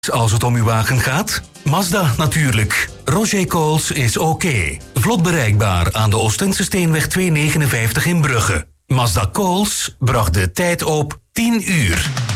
als het om uw wagen gaat? Mazda natuurlijk. Roger Coles is oké. Vlot bereikbaar aan de Oostense Steenweg 259 in Brugge. Mazda Coles bracht de tijd op 10 uur.